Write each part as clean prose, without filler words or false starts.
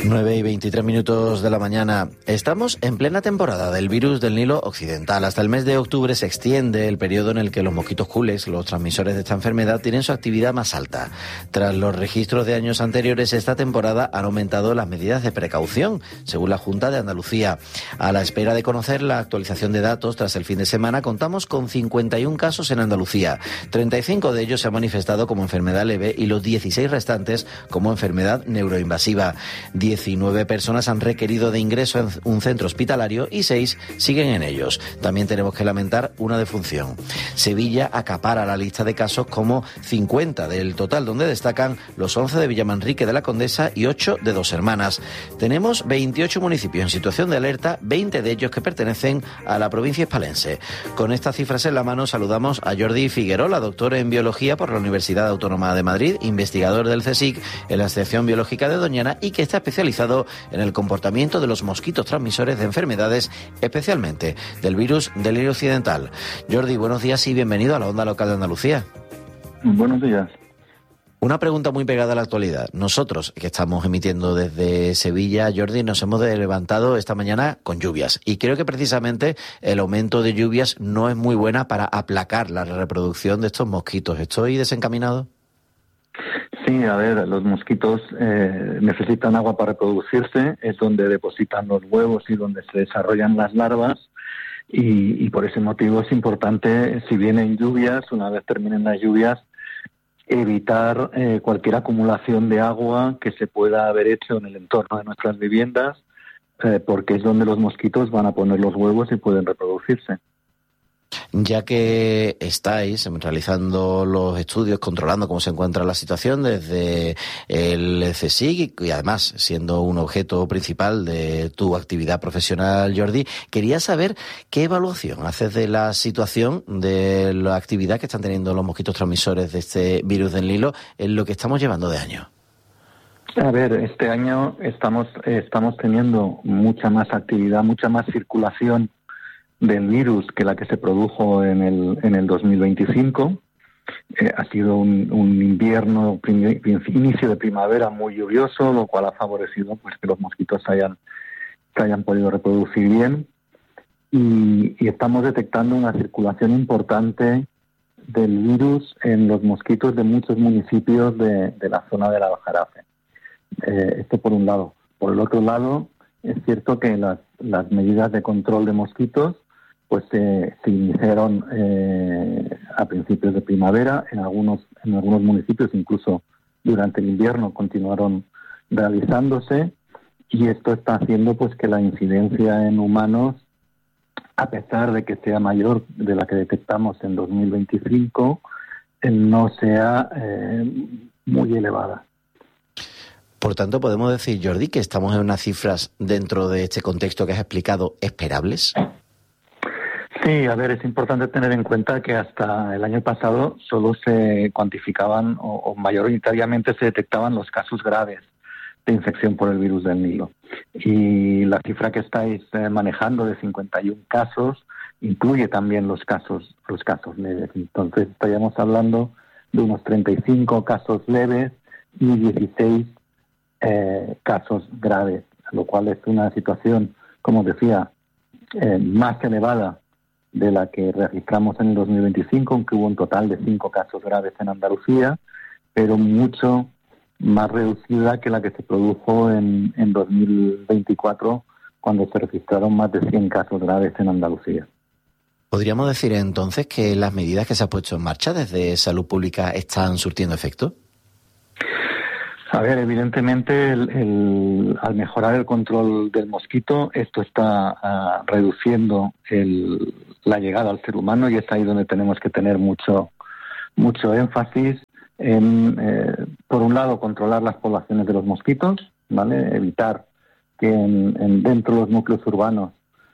9:23 de la mañana. Estamos en plena temporada del virus del Nilo occidental. Hasta el mes de octubre se extiende el periodo en el que los mosquitos cules, los transmisores de esta enfermedad, tienen su actividad más alta. Tras los registros de años anteriores, esta temporada han aumentado las medidas de precaución, según la Junta de Andalucía. A la espera de conocer la actualización de datos tras el fin de semana, contamos con 51 casos en Andalucía. 35 de ellos se han manifestado como enfermedad leve y los 16 restantes como enfermedad neuroinvasiva. 19 personas han requerido de ingreso en un centro hospitalario y 6 siguen en ellos. También tenemos que lamentar una defunción. Sevilla acapara la lista de casos como 50 del total, donde destacan los 11 de Villamanrique de la Condesa y 8 de Dos Hermanas. Tenemos 28 municipios en situación de alerta, 20 de ellos que pertenecen a la provincia hispalense. Con estas cifras en la mano saludamos a Jordi Figuerola, doctor en Biología por la Universidad Autónoma de Madrid, investigador del CSIC en la sección biológica de Doñana y que está especializado en el comportamiento de los mosquitos transmisores de enfermedades, especialmente del virus del Nilo occidental. Jordi, buenos días y bienvenido a la Onda Local de Andalucía. Buenos días. Una pregunta muy pegada a la actualidad. Nosotros, que estamos emitiendo desde Sevilla, Jordi, nos hemos levantado esta mañana con lluvias. Y creo que precisamente el aumento de lluvias no es muy buena para aplacar la reproducción de estos mosquitos. ¿Estoy desencaminado? Sí, a ver, los mosquitos necesitan agua para reproducirse, es donde depositan los huevos y donde se desarrollan las larvas y por ese motivo es importante, si vienen lluvias, una vez terminen las lluvias, evitar cualquier acumulación de agua que se pueda haber hecho en el entorno de nuestras viviendas, porque es donde los mosquitos van a poner los huevos y pueden reproducirse. Ya que estáis realizando los estudios, controlando cómo se encuentra la situación desde el CSIC y además siendo un objeto principal de tu actividad profesional, Jordi, quería saber qué evaluación haces de la situación de la actividad que están teniendo los mosquitos transmisores de este virus del Nilo en lo que estamos llevando de año. A ver, este año estamos teniendo mucha más actividad, mucha más circulación del virus que la que se produjo en el 2025. Ha sido un invierno, inicio de primavera muy lluvioso, lo cual ha favorecido pues que los mosquitos se hayan podido reproducir bien y estamos detectando una circulación importante del virus en los mosquitos de muchos municipios de la zona de la Bajarafe. Esto por un lado. Por el otro lado, es cierto que las medidas de control de mosquitos pues se iniciaron a principios de primavera, en algunos municipios incluso durante el invierno continuaron realizándose y esto está haciendo pues que la incidencia en humanos, a pesar de que sea mayor de la que detectamos en 2025, no sea muy elevada. Por tanto, podemos decir, Jordi, que estamos en unas cifras dentro de este contexto que has explicado esperables. Sí, a ver, es importante tener en cuenta que hasta el año pasado solo se cuantificaban o mayoritariamente se detectaban los casos graves de infección por el virus del Nilo. Y la cifra que estáis manejando de 51 casos incluye también los casos leves. Entonces estaríamos hablando de unos 35 casos leves y 16 casos graves, lo cual es una situación, como decía, más elevada de la que registramos en el 2025, aunque hubo un total de 5 casos graves en Andalucía, pero mucho más reducida que la que se produjo en 2024, cuando se registraron más de 100 casos graves en Andalucía. ¿Podríamos decir entonces que las medidas que se han puesto en marcha desde Salud Pública están surtiendo efecto? A ver, evidentemente, al mejorar el control del mosquito, esto está reduciendo la llegada al ser humano y es ahí donde tenemos que tener mucho énfasis en, por un lado, controlar las poblaciones de los mosquitos, ¿vale? Evitar que dentro de los núcleos urbanos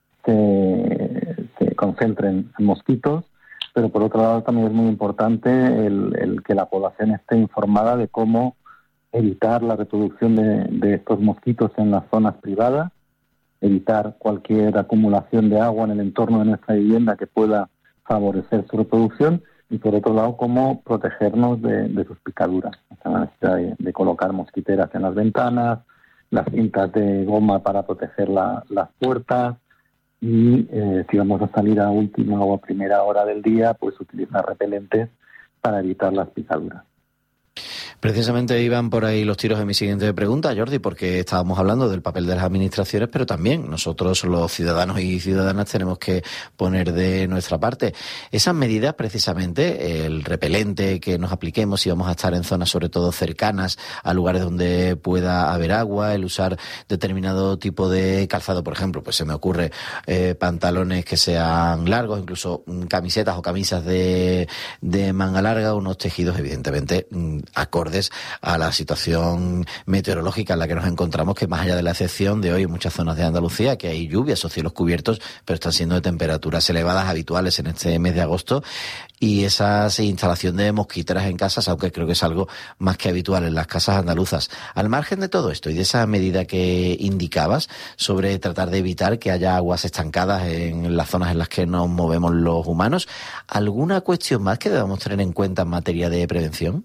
se concentren mosquitos, pero por otro lado también es muy importante el que la población esté informada de cómo evitar la reproducción de estos mosquitos en las zonas privadas, evitar cualquier acumulación de agua en el entorno de nuestra vivienda que pueda favorecer su reproducción y, por otro lado, cómo protegernos de sus picaduras. La necesidad de colocar mosquiteras en las ventanas, las cintas de goma para proteger las puertas, y si vamos a salir a última o a primera hora del día, pues utilizar repelentes para evitar las picaduras. Precisamente iban por ahí los tiros de mi siguiente pregunta, Jordi, porque estábamos hablando del papel de las administraciones, pero también nosotros, los ciudadanos y ciudadanas, tenemos que poner de nuestra parte. Esas medidas, precisamente, el repelente que nos apliquemos si vamos a estar en zonas sobre todo cercanas a lugares donde pueda haber agua, el usar determinado tipo de calzado, por ejemplo, pues se me ocurre pantalones que sean largos, incluso camisetas o camisas de manga larga, unos tejidos evidentemente acordes a la situación meteorológica en la que nos encontramos, que más allá de la excepción de hoy en muchas zonas de Andalucía, que hay lluvias o cielos cubiertos, pero están siendo de temperaturas elevadas habituales en este mes de agosto, y esa instalación de mosquiteras en casas, aunque creo que es algo más que habitual en las casas andaluzas. Al margen de todo esto y de esa medida que indicabas sobre tratar de evitar que haya aguas estancadas en las zonas en las que nos movemos los humanos, ¿alguna cuestión más que debamos tener en cuenta en materia de prevención?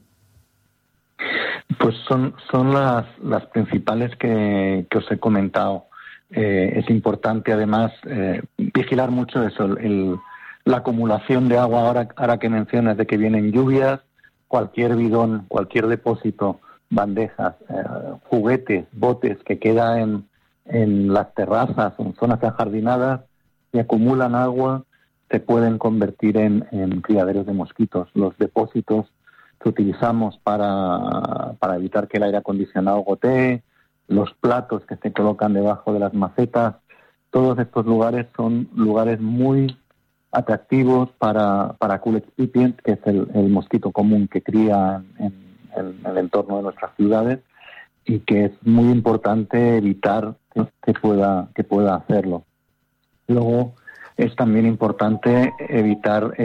Pues son las principales que os he comentado. Es importante además vigilar mucho eso, la acumulación de agua. Ahora que mencionas de que vienen lluvias, cualquier bidón, cualquier depósito, bandejas, juguetes, botes que quedan en las terrazas, en zonas ajardinadas, y acumulan agua, se pueden convertir en criaderos de mosquitos. Los depósitos que utilizamos para evitar que el aire acondicionado gotee, los platos que se colocan debajo de las macetas, todos estos lugares son lugares muy atractivos para Culex pipiens, que es el mosquito común que cría en el entorno de nuestras ciudades, y que es muy importante evitar que pueda hacerlo. Luego es también importante evitar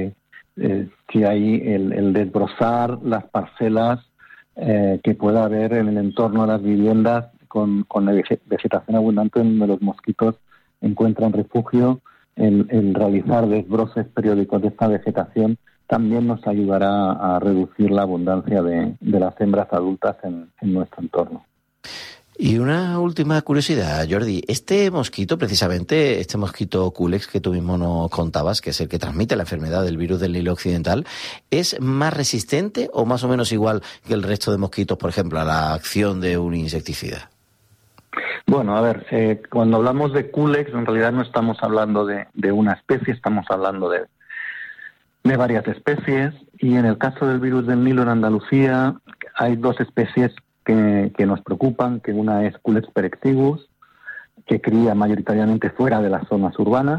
si hay el desbrozar las parcelas que pueda haber en el entorno de las viviendas con vegetación abundante donde los mosquitos encuentran refugio. El realizar desbroces periódicos de esta vegetación también nos ayudará a reducir la abundancia de las hembras adultas en nuestro entorno. Y una última curiosidad, Jordi. Este mosquito, precisamente, este mosquito Culex que tú mismo nos contabas, que es el que transmite la enfermedad del virus del Nilo Occidental, ¿es más resistente o más o menos igual que el resto de mosquitos, por ejemplo, a la acción de un insecticida? Bueno, a ver, cuando hablamos de Culex, en realidad no estamos hablando de una especie, estamos hablando de varias especies, y en el caso del virus del Nilo en Andalucía hay dos especies que nos preocupan, que una es Culex perexivus, que cría mayoritariamente fuera de las zonas urbanas,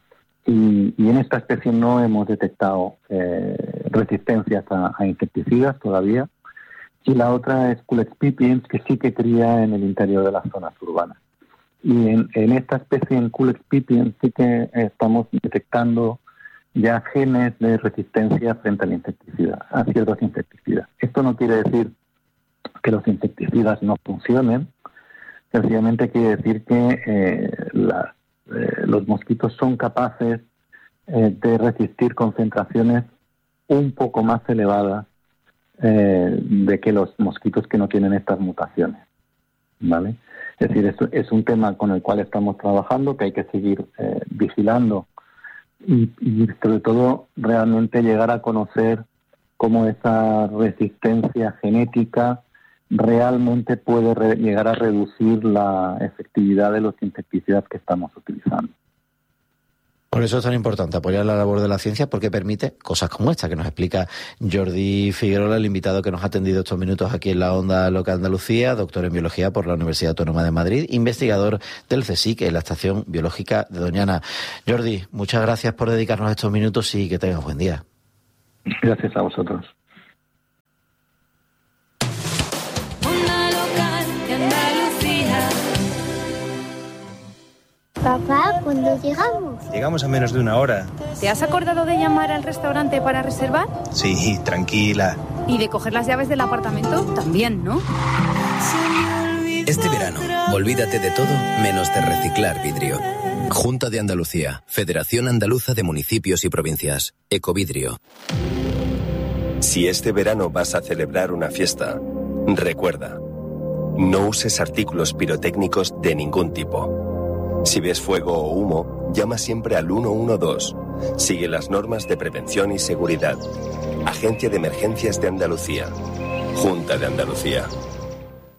y en esta especie no hemos detectado resistencias a insecticidas todavía, y la otra es Culex pipiens, que sí que cría en el interior de las zonas urbanas. Y en esta especie, en Culex pipiens, sí que estamos detectando ya genes de resistencia frente al insecticida, a ciertos insecticidas. Esto no quiere decir que los insecticidas no funcionen, sencillamente quiere decir que los mosquitos son capaces de resistir concentraciones un poco más elevadas de que los mosquitos que no tienen estas mutaciones, ¿vale? Es decir, esto es un tema con el cual estamos trabajando, que hay que seguir vigilando y sobre todo realmente llegar a conocer cómo esa resistencia genética realmente puede llegar a reducir la efectividad de los insecticidas que estamos utilizando. Por eso es tan importante apoyar la labor de la ciencia, porque permite cosas como esta que nos explica Jordi Figuerola, el invitado que nos ha atendido estos minutos aquí en la Onda Loca Andalucía, doctor en biología por la Universidad Autónoma de Madrid, investigador del CSIC en la Estación Biológica de Doñana. Jordi, muchas gracias por dedicarnos estos minutos y que tengas buen día. Gracias a vosotros. Papá, ¿cuándo llegamos? Llegamos a menos de una hora. ¿Te has acordado de llamar al restaurante para reservar? Sí, tranquila. ¿Y de coger las llaves del apartamento? También, ¿no? Este verano, olvídate de todo menos de reciclar vidrio. Junta de Andalucía, Federación Andaluza de Municipios y Provincias, Ecovidrio. Si este verano vas a celebrar una fiesta, recuerda, No uses artículos pirotécnicos de ningún tipo. Si ves fuego o humo, llama siempre al 112. Sigue las normas de prevención y seguridad. Agencia de Emergencias de Andalucía. Junta de Andalucía.